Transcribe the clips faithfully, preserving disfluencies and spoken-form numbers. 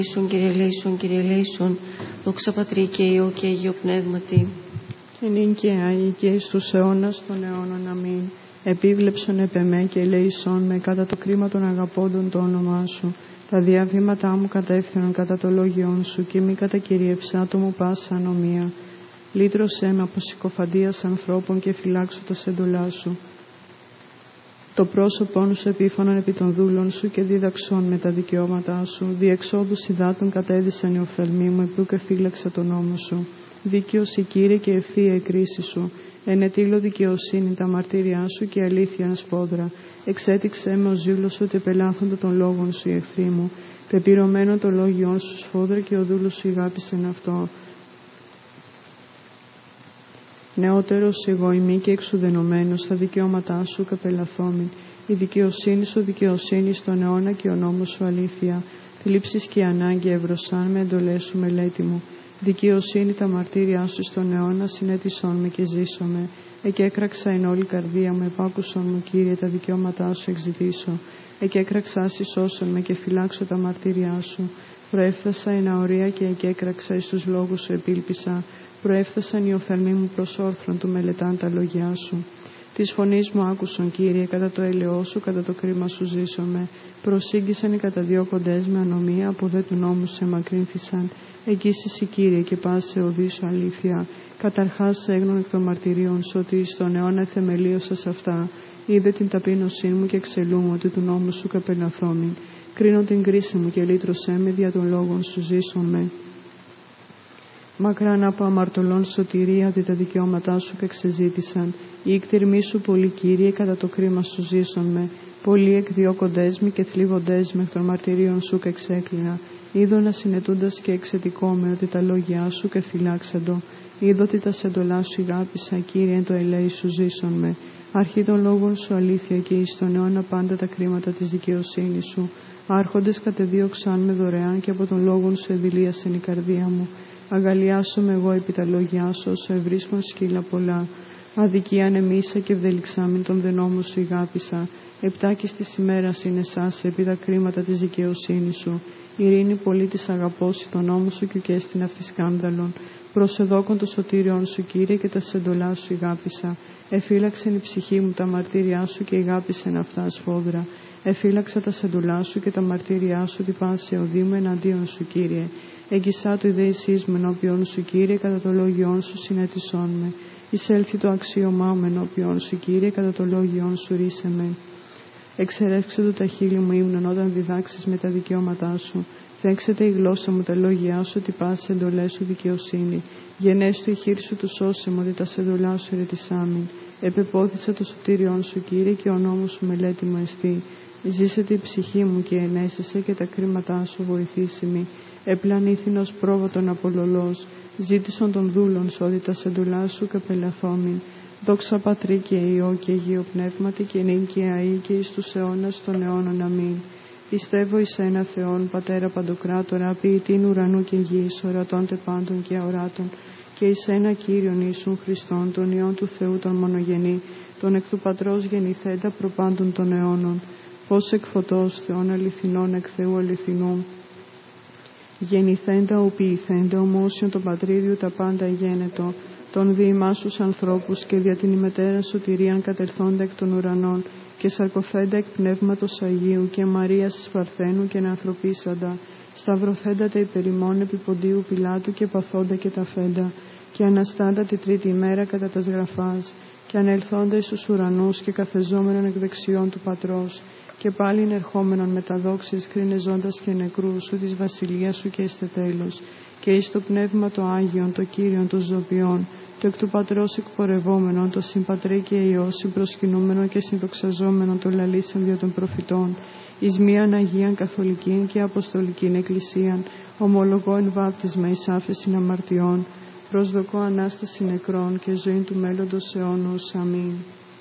Ελέησον, Κύριε, ελέησον, Κύριε, ελέησον, δόξα Πατρί και Υιό και Αγίο Πνεύματι. Και νυν και αεί και εις τους αιώνας των αιώνων. Αμήν. Επίβλεψον επ' εμέ και ελέησον με κατά το κρίμα των αγαπώντων το όνομά σου. Τα διαβήματά μου κατεύθυνον κατά το λόγιόν σου και μη κατακυριευσά το μου πάσα ανομία. Λύτρωσέ με από συκοφαντίας ανθρώπων και φυλάξω τα σέντολά σου. Το πρόσωπόν σου επίφανον επί των δούλων σου και δίδαξον με τα δικαιώματά σου. Διεξόδους υδάτων κατέδυσαν οι οφθαλμοί μου, επλούκ εφύλαξα τον νόμο σου. Δίκαιος Κύριε και ευθεία η κρίση σου. Ενετήλω δικαιοσύνη τα μαρτύριά σου και αλήθεια σπόδρα. Εξέτηξέ με ο ζήλος ότι επελάθονται των λόγων σου οι εχθροί μου. Πεπειρωμένο το λόγιόν σου σφόδρα και ο δούλος σου ηγάπησεν αυτό. Νεότερος εγώ ημί και εξουδενωμένος στα δικαιώματά σου καπελαθόμην. Η δικαιοσύνη σου δικαιοσύνη στον αιώνα και ο νόμος σου αλήθεια. Θλίψεις και ανάγκη ευρωσάν με εντολές σου μελέτη μου. Δικαιοσύνη τα μαρτύριά σου στον αιώνα συνέτησόν με και ζήσομαι. Εκέκραξα εν όλη καρδία μου, επάκουσον μου Κύριε τα δικαιώματά σου εξητήσω. Εκέκραξα σώσον με και φυλάξω τα μαρτύριά σου. Προέφθασα εν αορία και εκέκραξα εις τους λόγους σου επίλπισα. Προέφθασαν οι οφθαλμοί μου προς όρθρον του μελετάν τα λόγια σου. Της φωνής μου άκουσον Κύριε, κατά το έλεό σου, κατά το κρίμα σου ζήσομαι. Προσήγγισαν οι καταδιώκοντές με ανομία, από δε του νόμου σε μακρύνθησαν. Εγγύσεσαι Κύριε και πάσε οδή σου αλήθεια. Καταρχάς έγνων εκ των μαρτυρίων σου ότι στον αιώνα θεμελίωσας αυτά. Είδε την ταπείνωσή μου και εξελούμαι ότι του νόμου σου καπελαθόμην. Κρίνω την κρίση μου και λύτρωσέ με δια των λόγων σου ζήσομαι. Μακράν από αμαρτωλών σωτηρία, ότι τα δικαιώματά σου εξεζήτησαν. Η εκτιρμή σου πολύ Κύριε, κατά το κρίμα σου ζήσον με. Πολλοί εκδιώκοντές με και θλίβοντές με εκ των μαρτυρίων σου εξέκλεινα. Είδω να συνετούντας και εξαιτικόμαι ότι τα λόγια σου και φυλάξαντο. Είδω ότι τα σεντολά σου ηγάπησα, Κύριε, εν το ελέη σου ζήσον με. Αρχή των λόγων σου αλήθεια και εις τον αιώνα πάντα τα κρίματα της δικαιοσύνης σου. Άρχοντες κατεδίωξαν με δωρεάν και από τον λόγων σου εδηλίασεν η καρδία μου. Αγαλιάσομαι εγώ επί τα λόγια σου, όσο ευρίσκον σκύλα πολλά. Αδικία ανεμίσα και ευδελιξάμιν τον δενόμο σου ηγάπησα. Επτάκης της ημέρας είναι σάσε επί τα κρίματα της δικαιοσύνης σου. Ειρήνη πολύ της αγαπώσει τον νόμο σου και ουκέ στην αυτή σκάνδαλον. Προσεδόκον το σωτήριον σου Κύριε και τα σεντολά σου ηγάπησα. Εφύλαξεν η ψυχή μου τα μαρτύριά σου και ηγάπησεν αυτά σφόδρα. Εφύλαξα τα σεντολά σου και τα μαρτύριά σου την πάση οδή μου εναντίον σου Κύριε. Εγγισά το ιδέησής μου ενώπιον σου Κύριε, κατά το λόγιόν σου συνέτησόν με. Εισέλθει το αξίωμά μου ενώπιον σου Κύριε, κατά το λόγιόν σου ρίσε με. Εξερεύξε το τα χείλη μου ύμνον όταν διδάξεις με τα δικαιώματά σου. Θέξεται η γλώσσα μου τα λόγια σου, ότι πας εντολές σου δικαιοσύνη. Γενέστο η χείρ σου του σώσε μου, ότι τα σεντολά σου ρετισάμιν. Επεπόθησα το σωτήριον σου Κύριε και ο νόμος σου μελέτη μου εστί. Ζήσεται η ψυχή μου και ενέσεσαι και τα κρίματά σου βοηθήσιμη. Επλανήθηνος πρόβατον απολωλός, ζήτησον των δούλων σου, ότι τα σεντολά σου καπελαθόμην. Δόξα Πατρί και Υιό και Αγίο Πνεύματι και νυν και αεί και εις τους αιώνας των αιώνων. Αμήν. Πιστεύω εις ένα Θεόν, Πατέρα Παντοκράτορα, ποιητήν ουρανού και γης, ορατών τε πάντων και αοράτων, και εις ένα Κύριον Ιησούν Χριστόν, τον Υιόν του Θεού τον μονογενή, τον εκ του Πατρός γεννηθέντα προπάντων των αιώνων, φως εκ φωτός Θεών αληθινών εκ Θεού αληθινού, γεννηθέντα οποιηθέντα ομόσιον το πατρίδιου τα πάντα γένετο, των διημάς τους ανθρώπους και δια την ημετέρα σωτηρίαν κατελθόντα εκ των ουρανών και σαρκοφέντα εκ πνεύματος Αγίου και Μαρίας της Παρθένου και ανθρωπίσαντα, σταυρωθέντα τα υπερημών επί Ποντίου Πιλάτου και παθόντα και τα φέντα και αναστάντα τη τρίτη ημέρα κατά τας γραφάς και ανελθόντα εις τους ουρανούς και καθεζόμενον εκ δεξιών του Πατρός και πάλιν ερχόμενον με τα δόξης κρίνεζοντας και νεκρούς σου της βασιλείας σου και εστε τέλος και εις το πνεύμα το Άγιον, το Κύριον των ζωοποιών, το εκ του Πατρός εκπορευόμενον, το συμπατρί και Υιό, συμπροσκυνούμενον και συνδοξαζόμενον το λαλήσαν δια των προφητών, εις μίαν Αγίαν Καθολικήν και Αποστολικήν Εκκλησίαν, ομολογώ εν βάπτισμα εις άφεσιν αμαρτιών, προσδοκώ Ανάσταση νεκρών και ζωή του μέλλοντος αιώνος. Αμήν.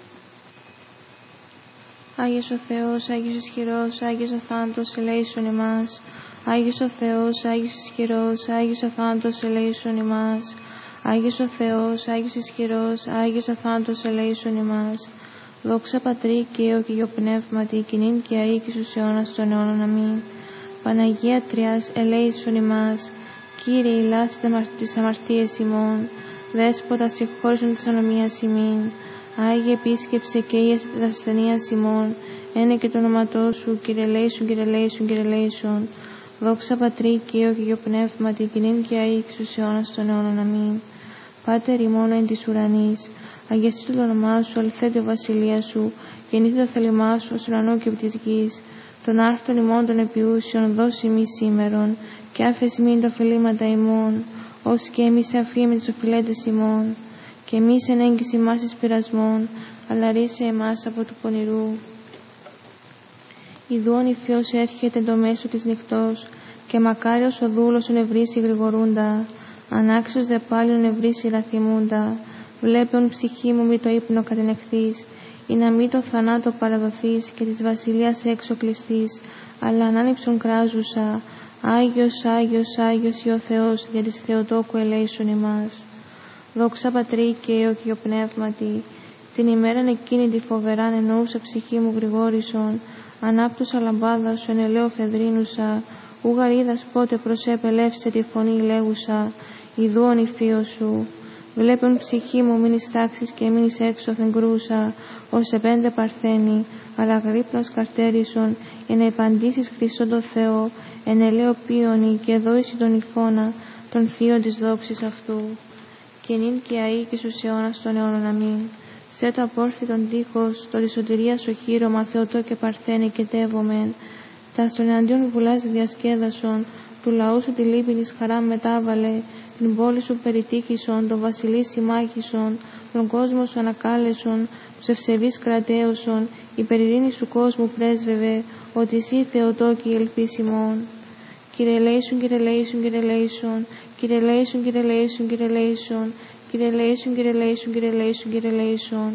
Άγιος ο Θεός, Άγιος ισχυρός, Άγιος αθάνατος, ελέησον ημάς. Άγιος ο Θεός, Άγιος ισχυρός, Άγιος αθάνατος, ελέησον ημάς. Άγιος ο Θεός, Άγιος ισχυρός, Άγιος αθάνατος, ελέησον ημάς. Δόξα Πατρί και Υιό και Αγίο Πνεύματι, και νυν και αεί και στους αιώνας των αιώνων. Αμήν. Παναγία Τριάς, ελέησον ημάς. Κύριε, ηλάσαι τις αμαρτίες ημών. Δέσποτα, συγχώρησον της ανομίας ημών. Άγιε, επίσκεψε και ίασε της ασθενείας ημών. Ένε και το όνοματό σου, Κύριε ελέησον, Κύριε ελέησον, Κύριε ελέησον. Δόξα Πατρί και Υιό και Υιό Πνεύματι, κοινήν και αεί και στους αιώνας των αιώνων. Αμήν. Πάτερ ημών εν της ουρανής, αγιαστήτω το όνομά σου, αληθέτε η βασιλεία σου, γεννήθη το θέλημά σου, ως ουρανό και από της γης. Των άρθρων ημών των επιούσιων, δώσει ημί σήμερον, και άφεση μην τα ωφελήματα ημών, ως και εμείς αφήμεν τις οφειλέτες ημών. Και εμείς εν έγκυση ημάς εις πειρασμών, αλλά ρίσε εμάς από του πονηρού. Ιδού Υφίος έρχεται το μέσο της νυχτός, και μακάριος ο δούλος ο νευρίσει γρηγορούντα, ανάξιος δε πάλι ο νευρίσει ραθιμούντα. Βλέπεον ψυχή μου μη το ύπνο κατενεχθείς, ή να μη το θανάτο παραδοθείς, και της βασιλείας έξω κλειστείς, αλλά ανάληψον κράζουσα. Άγιος, Άγιος, Άγιος ή ο Θεός, δια της Θεοτόκου ελέησον ημάς. Δόξα Πατρί και Υιό και Υιό Πνεύματι, την ημέραν εκείνη τη φοβεράν εννοούσα ψυχή μου γρηγόρησον, ανάπτουσα λαμπάδα σου εν ελαίο φεδρίνουσα, ου γαρίδας πότε προσέπελεύσε τη φωνή λέγουσα, ιδού ον Υφίος σου. Βλέπον ψυχή μου μην εις τάξεις και μην εις έξωθεν κρούσα, ως επέντε παρθένη, αλλά γρύπνος καρτέρισον, εν να επαντήσεις Χριστόν το Θεό, εν ελαίο πίονι και δόηση τον υφώνα, των θείων της δόξης αυτού. Και νυν και αεί και στους αιώνας των αιώνων. Αμήν. Σε το απόρθητον τείχος, το της σωτηρίας οχύρωμα, Θεοτό και παρθένε και τεύομεν. Τα στον εναντίον βουλάς διασκέδασον, του λαού σου τη λύπηνης χαρά μετάβαλε, την πόλη σου περιτύχησον, τον βασιλεί συμμάχησον, τον κόσμο σου ανακάλεσον, τους ευσεβείς κρατέωσον, η περειρήνη σου κόσμου πρέσβευε, ότι εσύ Θεοτό και η ελπίς ημών. Κύριε ελέησον, Κύριε ελέησον, Κύριε ελέησον, Κύριε ελέησον, Κύριε ελέησον, Κύριε ελέησον, Κύριε ελέησον, Κύριε ελέησον, Κύριε ελέησον, Κύριε ελέησον.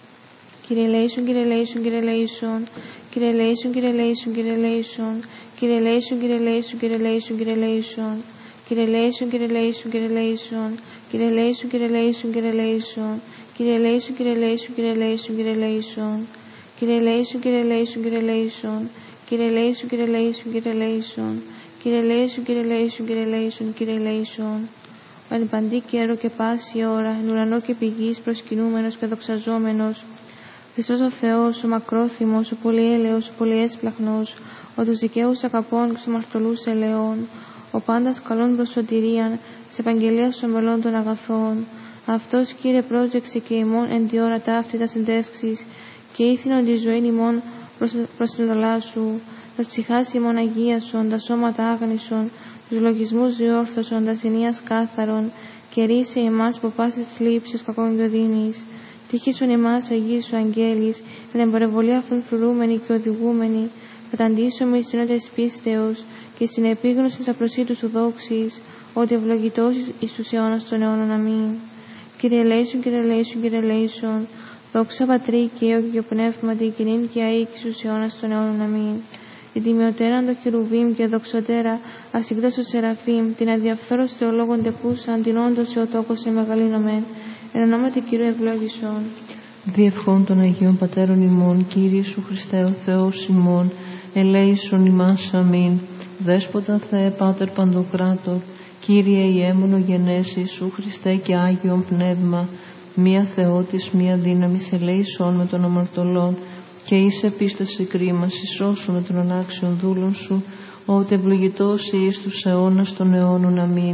Κύριε ελέησον, Κύριε ελέησον, Κύριε ελέησον, Κύριε ελέησον, Κύριε ελέησον, Κύριε ελέησον, Κύριε ελέησον, Κύριε ελέησον, Κύριε ελέησον, Κύριε ελέησον. Κύριε ελέησον, Κύριε ελέησον, Κύριε ελέησον, Κύριε ελέησον, Κύριε ελέησον, Κύριε ελέησον, Κύριε ελέησον, Κύριε ελέησον, Κύριε ελέησον, Κύριε ελέησον. Κύριε ελέησον, Κύριε ελέησον, Κύριε ελέησον, Κύριε ελέησον, Κύριε ελέησον, Κύριε ελέησον. Κύριε ελέησον, Κύριε ελέησον, Κύριε ελέησον, Κύριε ελέησον. Ο εν παντή καιρό και πάση ώρα, εν ουρανό και πηγής προσκυνούμενος και δοξαζόμενος, Χριστός ο Θεός, ο μακρόθυμος, ο πολυέλεος, ο πολυέσπλαχνος, ο τους δικαίους αγαπών και τους αμαρτωλούς ελεών, ο πάντας καλών προς σωτηρίαν, της επαγγελίας των μελών των αγαθών. Αυτός, Κύριε, πρόσδεξε και ημών εν τη ώρα ταύτη τα συντεύξεις, και ήθινον τη ζωή ημών προς, προς την ολά σου. Τα ψυχάς ημών αγίασον, τα σώματα άγνησον, τους λογισμούς διόρθωσον, τα συνείας κάθαρον, και ρίσε εμάς από πάσης της λήψης κακών και οδύνης. Τύχησον εμάς Αγίου σου αγγέλης, την εμπορευολία αυτών φρουρούμενοι και οδηγούμενοι, καταντήσομοι εις συνότες πίστεως και στην επίγνωση της απροσίτου σου δόξης, ότι ευλογητός εις τους αιώνας των αιώνων. Αμήν. Κύριε ελέησον, Κύριε ελέησον, Κύριε ελέησον, δόξα Πατρί και Υιό και Υιό Πνεύματι, και νυν και αεί και στους αιώνας των αιώνων. Αμήν. Την τιμιωτέραν το χερουβίμ και δοξωτέρα, ασυγκράσω σεραφείμ, την αδιαφθόρος θεολόγων τεπούσαν, την όντως Θεοτόκος σε μεγαλύνομεν, εν ονόματι Κυρίου ευλόγησον. Διευχών των Αγίων Πατέρων ημών, Κύριε Σου Χριστέ ο Θεός ημών, ελέησον ημάς. Αμήν. Δέσποτα Θεέ Πάτερ Παντοκράτορ, Κύριε ιέμονο γενέσεις Σου Χριστέ και Άγιον Πνεύμα, μία Θεότης, μία δύναμης, ελέησον με των αμαρτωλών, και εις επίσταση κρίμας ισώσου με των ανάξιων δούλων Σου, ότι ευλογητός εις τους αιώνας των αιώνων. Αμήν.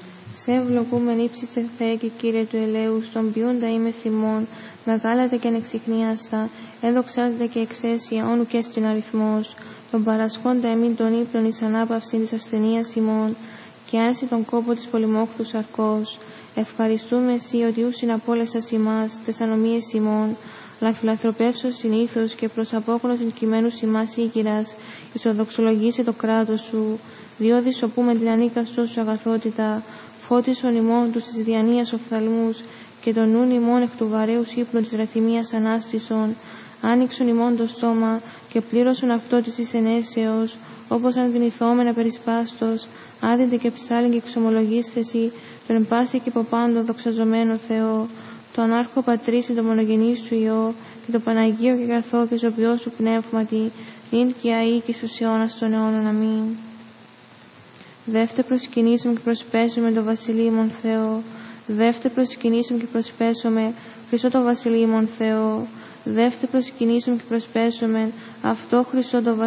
Σε ευλογούμεν ύψιστε Θεέ και Κύριε του ελέου, στον ποιούντα είμαι θυμών, μεγάλατα και ανεξιχνίαστα, έδοξάζεται και εξαίσια, όνου και στην αριθμός, τον παρασχόντα εμήν τον ύπνον εις ανάπαυση της ασθενείας ημών, και άνση τον κόπο της πολυμόχθου σαρκός. Ευχαριστούμε Εσύ ότι ούσιν απόλεσας ημάς, τες ανομίες ημών, αλλά φιλανθρωπεύσω συνήθως και προς απόκνωσιν κειμένους ημάς ήγηρας, ισοδοξολογήσει το κράτος Σου, διότι σωπούμε την ανίκαστό Σου αγαθότητα, φώτισον ημών τους της διανοίας οφθαλμούς, και τον νουν ημών εκ του βαρέους ύπνου της ραθυμίας ανάστησον, άνοιξον ημών το στόμα και πλήρωσον αυτό της εις ενέσεως, όπως αν δυνηθόμενα περισπάστος, άδυντε και ψάλιν και εξομολογήστε Εσύ, τον εν πάση και υποπάντο δοξαζομένο Θεό, το ανάρχο Πατρίς, το μονογενή Σου Υιό, και το Παναγίο και καθό και ζωοποιό Σου Πνεύματι, νυν και αεί και στους αιώνας των αιώνων. Αμήν. Δεύτε προσκυνήσουμε και προσπέσουμε το βασιλείμον Θεό. Δεύτε προσκυνήσουμε και προσπέσουμε Χριστό το βασιλείμον Θεό. Δεύτε προσκυνήσουμε και προσπέσουμε αυτό Χριστό το βασιλείμον